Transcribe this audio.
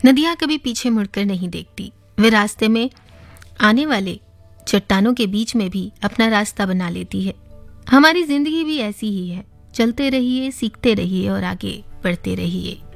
नदियाँ कभी पीछे मुड़कर नहीं देखती, वे रास्ते में आने वाले चट्टानों के बीच में भी अपना रास्ता बना लेती है। हमारी जिंदगी भी ऐसी ही है, चलते रहिए, सीखते रहिए और आगे बढ़ते रहिए।